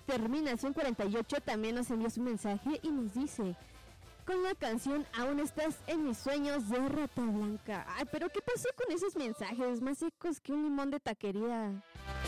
terminación 48 también nos envió su mensaje y nos dice: con la canción Aún estás en mis sueños de Rata Blanca. Ay, pero ¿qué pasó con esos mensajes? Más secos que un limón de taquería.